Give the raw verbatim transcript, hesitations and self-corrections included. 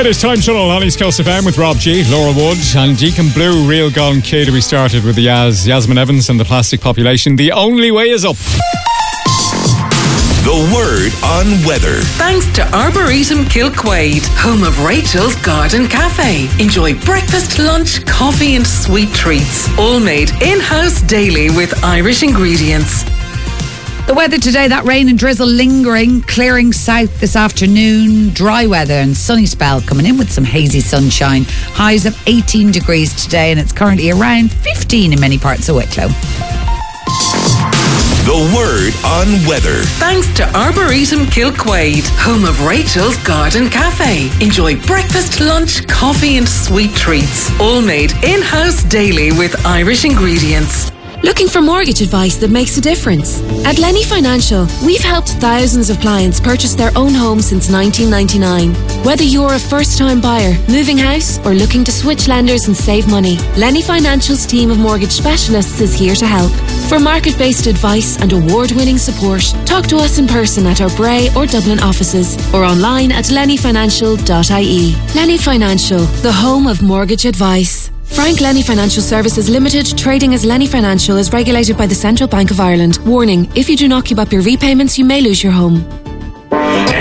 it's Time Tunnel on East Coast F M with Rob G, Laura Wood and Deacon Blue. Real Gone Kid. We started with the Yaz, Yasmin Evans and the Plastic Population. The only way is up. The word on weather. Thanks to Arboretum Kilquade, home of Rachel's Garden Cafe. Enjoy breakfast, lunch, coffee and sweet treats. All made in-house daily with Irish ingredients. The weather today, that rain and drizzle lingering, clearing south this afternoon, dry weather and sunny spell coming in with some hazy sunshine. Highs of eighteen degrees today and it's currently around fifteen in many parts of Wicklow. The word on weather. Thanks to Arboretum Kilquade, home of Rachel's Garden Cafe. Enjoy breakfast, lunch, coffee and sweet treats. All made in-house daily with Irish ingredients. Looking for mortgage advice that makes a difference? At Lenny Financial, we've helped thousands of clients purchase their own home since nineteen ninety-nine. Whether you're a first-time buyer, moving house, or looking to switch lenders and save money, Lenny Financial's team of mortgage specialists is here to help. For market-based advice and award-winning support, talk to us in person at our Bray or Dublin offices or online at lenny financial dot I E. Lenny Financial, the home of mortgage advice. Frank Lenny Financial Services Limited, trading as Lenny Financial, is regulated by the Central Bank of Ireland. Warning, if you do not keep up your repayments, you may lose your home.